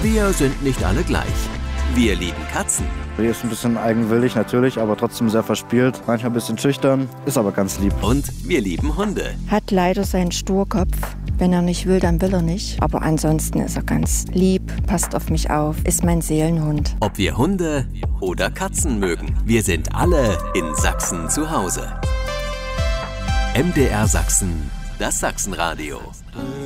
Wir sind nicht alle gleich. Wir lieben Katzen. Die ist ein bisschen eigenwillig natürlich, aber trotzdem sehr verspielt. Manchmal ein bisschen schüchtern, ist aber ganz lieb. Und wir lieben Hunde. Hat leider seinen Sturkopf. Wenn er nicht will, dann will er nicht. Aber ansonsten ist er ganz lieb, passt auf mich auf, ist mein Seelenhund. Ob wir Hunde oder Katzen mögen, wir sind alle in Sachsen zu Hause. MDR Sachsen, das Sachsenradio.